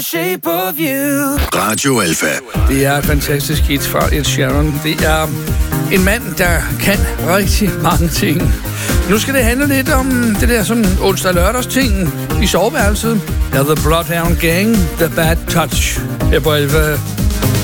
the shape of you. Radio Alpha. Det er et fantastisk hit fra Ed Sheeran. Det er en mand, der kan rigtig mange ting. Nu skal det handle lidt om det der sådan onsdag-lørdags ting i soveværelset. Ja, The Bloodhound Gang, The Bad Touch. Her på Alpha.